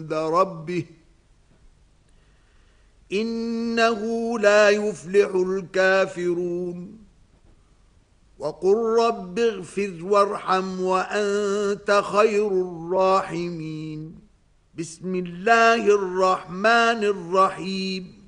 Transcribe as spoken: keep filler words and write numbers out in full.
عند ربه إنه لا يفلح الكافرون وقل رب اغفر وارحم وأنت خير الراحمين بسم الله الرحمن الرحيم